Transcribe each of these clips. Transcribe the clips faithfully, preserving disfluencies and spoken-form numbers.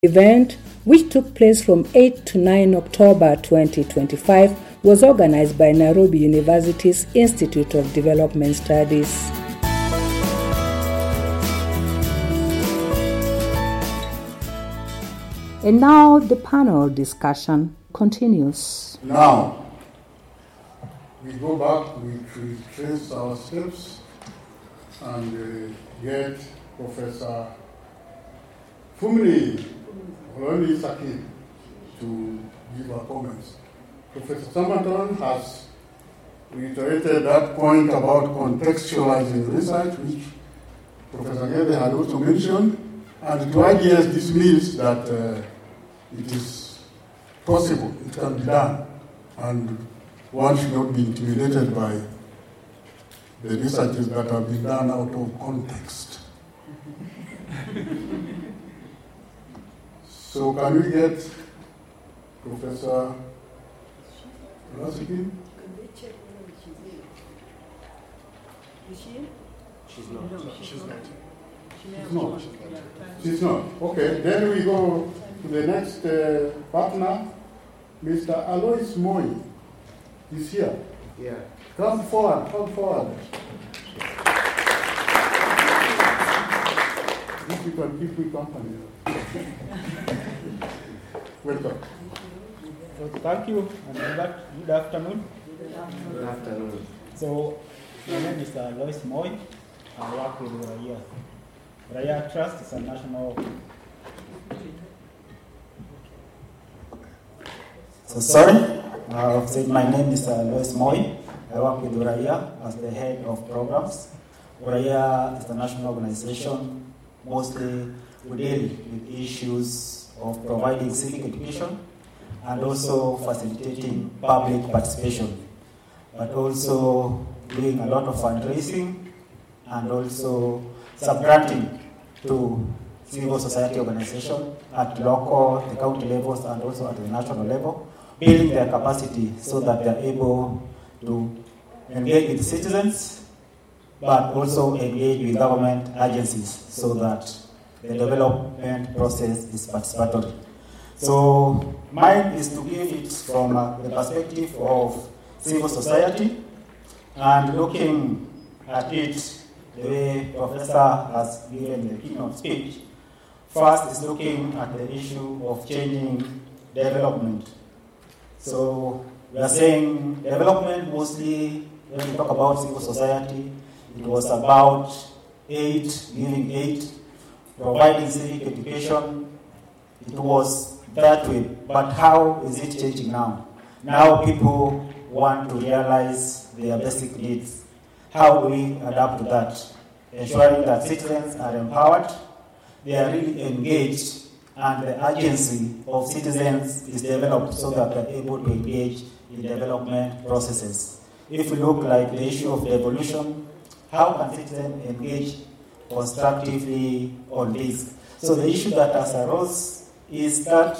event, which took place from eighth to ninth October twenty twenty-five, was organized by Nairobi University's Institute of Development Studies. And now the panel discussion continues. Now, we go back, we retrace our steps and uh, get Professor Fumini Oloni Saki to give her comments. Professor Samaton has reiterated that point about contextualizing research, which Professor Gede had also mentioned, and to I D S this means that uh, it is possible, it can be done, and one should not be intimidated by the researches that have been done out of context. So can we get Professor Rasiki? She's not. She's not. She's not. She's not. Okay, then we go to the next uh, partner, Mister Alois Moi. He's here. Yeah. Come forward, come forward. If you can keep me company. Welcome. So thank you and good afternoon. Good afternoon. So my name is uh, Lois Moi. I work with Raia. Raia Trust is a national. So sorry, uh, said my name is uh, Lois Moi. I work with Raia as the head of programs. Raia is a national organization. Mostly we deal with issues of providing civic education and also facilitating public participation, but also doing a lot of fundraising and also subgranting to civil society organizations at local, the county levels, and also at the national level, building their capacity so that they are able to engage with citizens, but also engage with government agencies so that the development process is participatory. So mine is to give it from uh, the perspective of civil society and looking at it the way Professor has given the keynote speech. First is looking at the issue of changing development. So we are saying development mostly, when we talk about civil society, it was about aid, giving aid, providing civic education. It was that way. But how is it changing now? Now people want to realize their basic needs. How do we adapt to that? Ensuring that citizens are empowered, they are really engaged, and the agency of citizens is developed so that they're able to engage in development processes. If we look like the issue of devolution, how can citizens engage constructively on this? So the issue that has arose is that,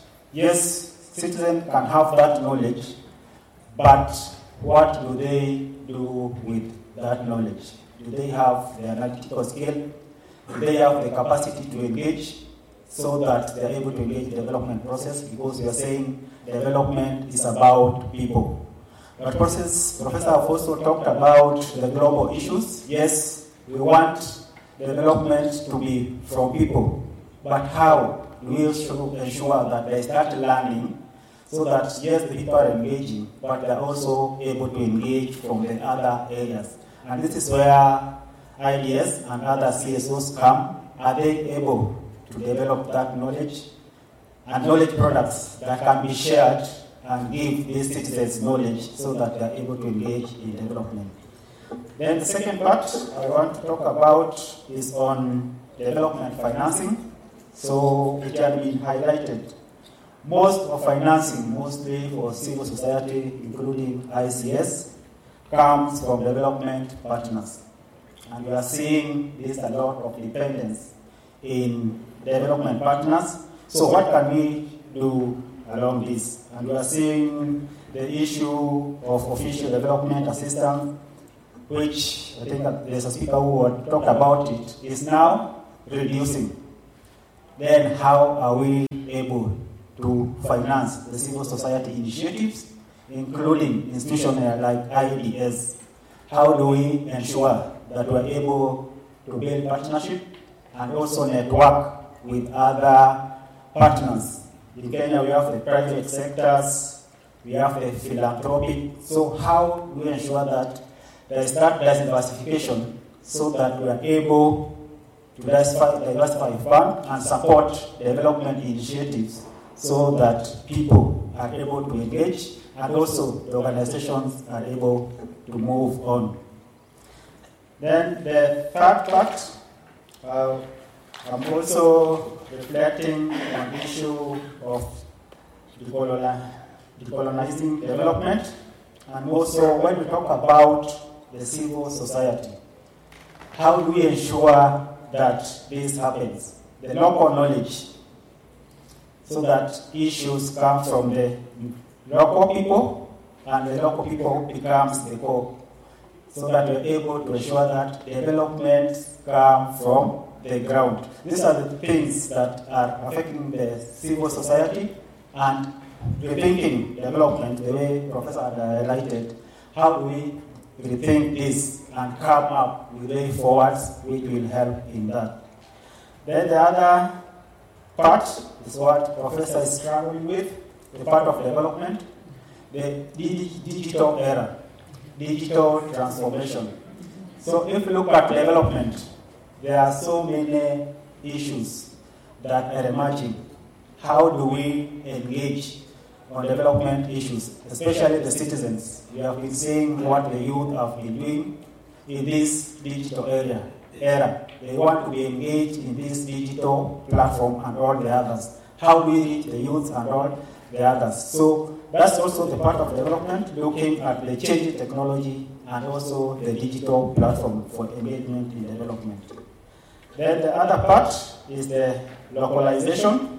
yes, citizens can have that knowledge, but what do they do with that knowledge? Do they have the analytical skill? Do they have the capacity to engage so that they're able to engage in the development process? Because we are saying development is about people. But process, Professor have also talked about the global issues. Yes, we want development to be from people, but how do we ensure that they start learning so that, yes, the people are engaging, but they're also able to engage from the other areas? And this is where I D S and other C S Os come. Are they able to develop that knowledge and knowledge products that can be shared and give these citizens knowledge so that they are able to engage in development? Then the second part I want to talk about is on development financing. So it has been highlighted. Most of financing, mostly for civil society, including I C S, comes from development partners. And we are seeing this a lot of dependence in development partners. So what can we do along this? And we are seeing the issue of official development assistance, which I think that there's a speaker who talked about it, is now reducing. then how are we able to finance the civil society initiatives, including institutions like I D S? How do we ensure that we're able to build partnership and also network with other partners? In Kenya, we have the private sectors, we have the philanthropic. So how do we ensure that there is that diversification so that we are able to diversify, diversify fund and support development initiatives so that people are able to engage and also the organizations are able to move on. Then the third part, uh, I'm also reflecting on the issue of decolonizing development, and also when we talk about the civil society, how do we ensure that this happens? The local knowledge, so that issues come from the local people, and the local people becomes the core, so that we're able to ensure that developments come from the ground. These are the things that are affecting the civil society, and rethinking development, the way Professor had highlighted, how do we rethink this and come up with way forwards which will help in that. Then the other part is what Professor is struggling with, the part of development, the digital era, digital transformation. So if you look at development, there are so many issues that are emerging. How do we engage on development issues, especially the citizens? We have been seeing what the youth have been doing in this digital area, era. They want to be engaged in this digital platform and all the others. How do we reach the youth and all the others? So that's also the part of development, looking at the changing technology and also the digital platform for engagement in development. Then the other part is the localization.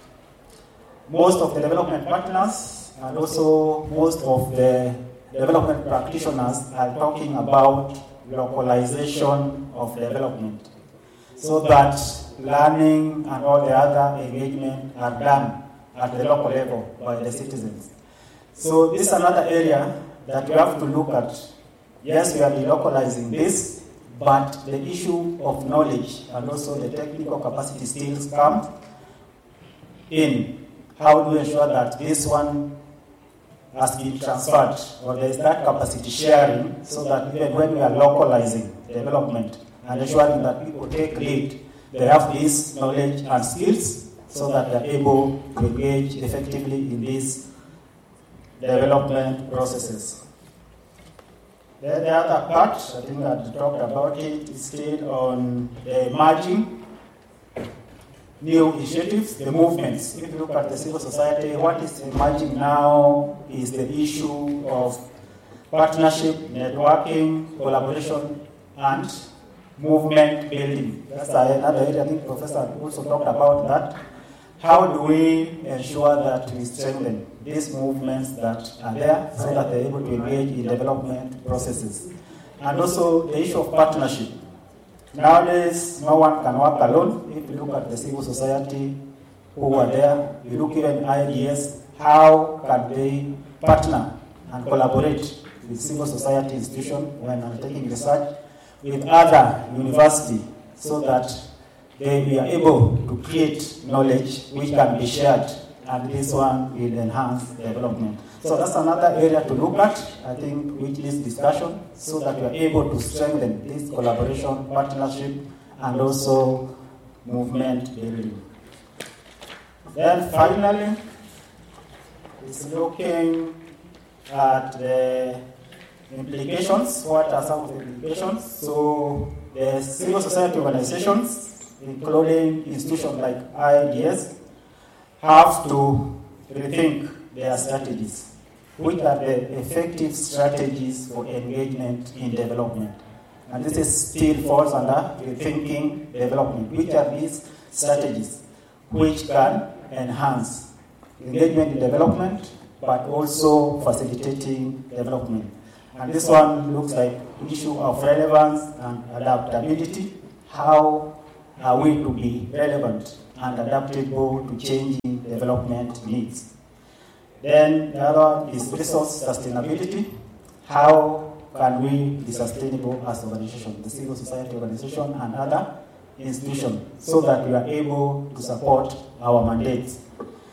Most of the development partners and also most of the development practitioners are talking about localization of development, so that learning and all the other engagement are done at the local level by the citizens. So this is another area that we have to look at. Yes, we are delocalizing this, but the issue of knowledge and also the technical capacity still come in. How do we ensure that this one has been transferred, or there is that capacity sharing, so that even when we are localizing development and ensuring that people take lead, they have this knowledge and skills so that they are able to engage effectively in these development processes. Then the other part, I think I talked about it, is still on the emerging new initiatives, the movements. If you look at the civil society, what is emerging now is the issue of partnership, networking, collaboration, and movement building. That's another area. I think Professor also talked about that. How do we ensure that we strengthen these movements that are there so that they're able to engage in development processes? And also the issue of partnership. Nowadays, no one can work alone. If you look at the civil society who are there, you look even I D S, how can they partner and collaborate with civil society institutions when undertaking research, with other universities, so that they we are able to create knowledge which can be shared, and this one will enhance development. So that's another area to look at, I think, which is discussion, so that we are able to strengthen this collaboration, partnership, and also movement building. Then finally, it's looking at the implications. What are some of the implications? So the civil society organizations, including institutions like I D S, have to rethink their strategies. Which are the effective strategies for engagement in development? And this is still falls under rethinking development. Which are these strategies which can enhance engagement in development, but also facilitating development? And this one looks like issue of relevance and adaptability. How are we to be relevant and adaptable to changing development needs. Then the other is resource sustainability. How can we be sustainable as an organization, the civil society organization and other institutions, so that we are able to support our mandates.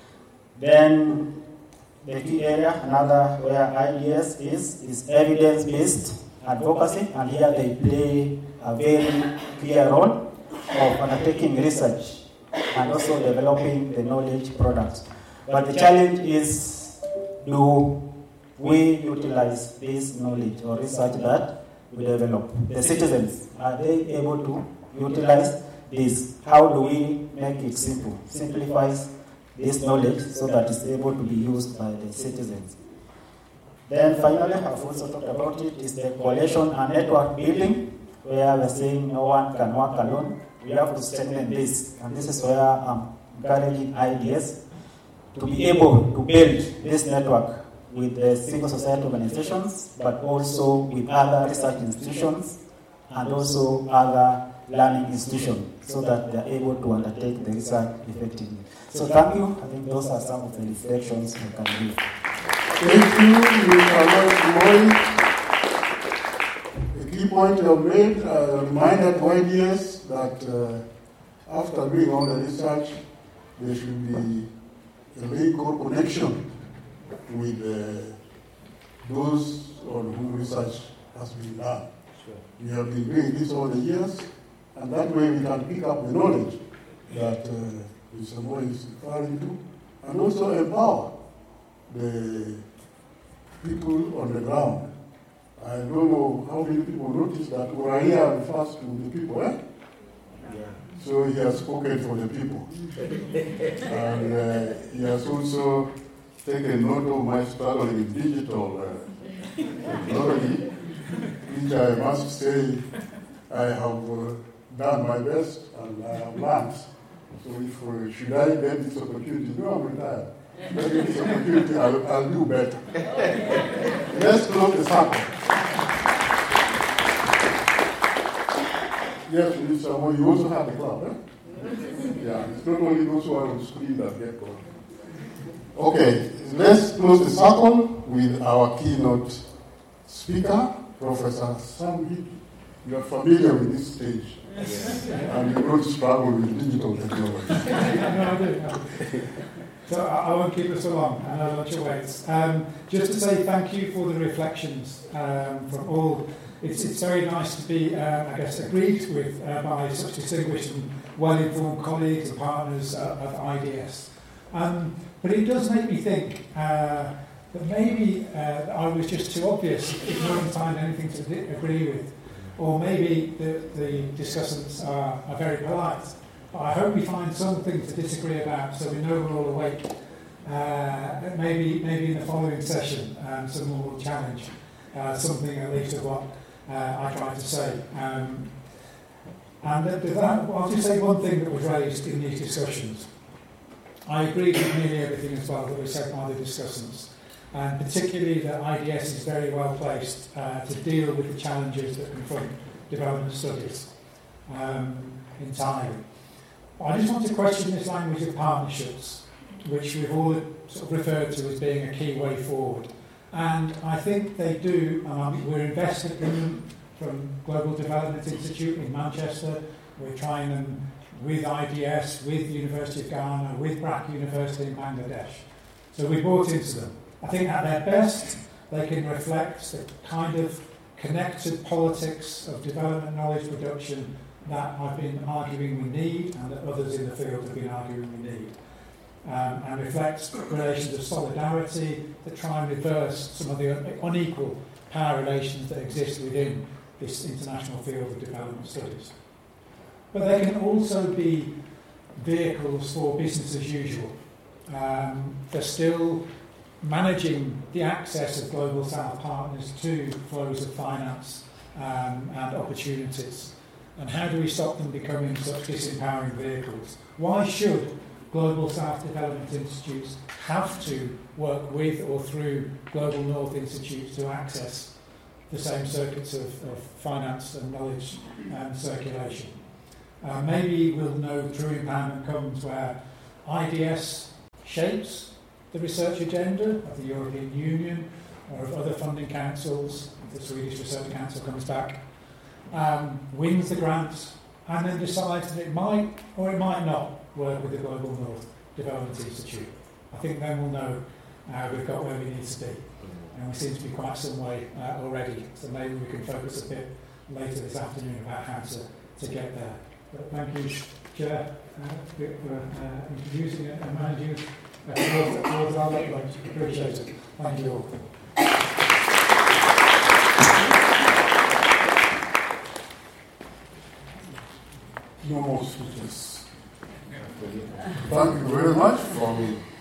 Then the key area, another where I D S is, is evidence-based advocacy, and here they play a very clear role of undertaking research and also developing the knowledge products. But the challenge is, do we utilize this knowledge or research that we develop? The citizens, are they able to utilize this? How do we make it simple, simplifies this knowledge so that it's able to be used by the citizens? Then finally, I've also talked about it, is the coalition and network building, where we're saying no one can work alone. We have to strengthen this, and this is where I'm encouraging I D S to be able to build this network with the civil society organizations, but also with other research institutions and also other learning institutions, so that they're able to undertake the research effectively. So thank you. I think those are some of the reflections we can give. Thank you, Mister Moi. The key point you have made, uh, reminded Y D S that uh, after doing all the research, there should be a link or connection with uh, those on whom research has been done. Sure. We have been doing this all the years, and that way we can pick up the knowledge that uh, Mister Moi is referring to, and also empower the people on the ground. I don't know how many people noticed that Uraia refers to the people, eh? Yeah. So he has spoken for the people. And uh, he has also taken note of my struggle in digital uh, technology, which I must say I have uh, done my best and I have learned. So if uh, should I get this opportunity, no, I'm retired. Get this opportunity, I'll, I'll do better. Let's close the circle. Yes, Mister Moi, you also have a club, eh? Yeah, it's not only those who are on screen that get called. Okay, let's close the circle with our keynote speaker, Professor Sam Gidi. You are familiar with this stage, yes. And you don't struggle with digital technology. No, I do. No. So I won't keep us so long, I know that you wait. Um, just to say thank you for the reflections um, from all. It's, it's very nice to be, uh, I guess, agreed with uh, by such distinguished and well-informed colleagues and partners uh, of I D S. Um, but it does make me think uh, that maybe uh, I was just too obvious if no one find anything to di- agree with, or maybe the, the discussants are, are very polite. But I hope we find something to disagree about, so we know we're all awake. Uh, maybe, maybe in the following session, um, someone will challenge uh, something at least of what uh, I tried to say. Um, and that, that, I'll just say one thing that was raised in these discussions. I agree with nearly everything as well that was said by the discussants, and particularly that I D S is very well placed uh, to deal with the challenges that confront development studies um, entirely. I just want to question this language of partnerships, which we've all sort of referred to as being a key way forward. And I think they do, um, we're invested in them from Global Development Institute in Manchester. We're trying them with I D S, with the University of Ghana, with Brak University in Bangladesh. So we bought into them. I think at their best, they can reflect the kind of connected politics of development knowledge production that I've been arguing we need, and that others in the field have been arguing we need. Um, and reflects relations of solidarity that try and reverse some of the unequal power relations that exist within this international field of development studies. But they can also be vehicles for business as usual. Um, they're still managing the access of Global South partners to flows of finance um, and opportunities. And how do we stop them becoming such disempowering vehicles? Why should Global South Development Institutes have to work with or through Global North Institutes to access the same circuits of, of finance and knowledge and circulation? Uh, maybe we'll know true empowerment comes where I D S shapes the research agenda of the European Union or of other funding councils, if the Swedish Research Council comes back, um, wins the grants, and then decides that it might or it might not work with the Global North Development Institute. I think then we'll know uh, we've got where we need to be. And we seem to be quite some way uh, already, so maybe we can focus a bit later this afternoon about how to, to get there. But thank you, Chair, uh, for uh, introducing it and managing it uh, towards, towards our late lunch. Appreciate it. Thank you all. No more speeches. Thank you very much for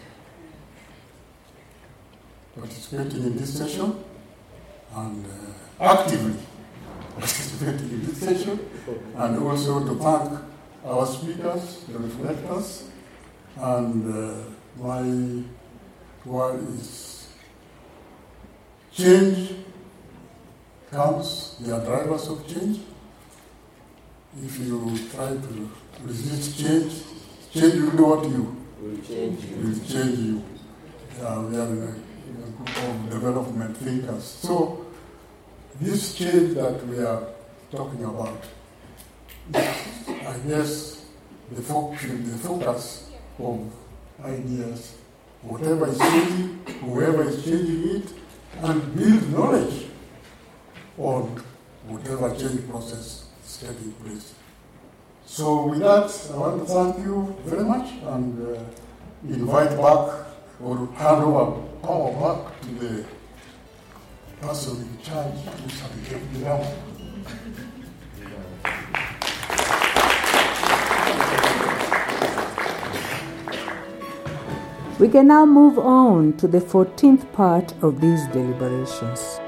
participating in this session and uh, actively participating in this session, and also to thank our speakers, the reflectors, and uh, my word is change comes, they are drivers of change. If you try to resist change, change will do what you Will change you. will change you. Yeah, we are in a, in a group of development thinkers. So this change that we are talking about, I guess the focus, the focus of ideas, whatever is changing, whoever is changing it, and build knowledge on whatever change process is taking place. So with that, I want to thank you very much and uh, invite back or hand over power back to the person in charge, Mister Bilal. We can now move on to the fourteenth part of these deliberations.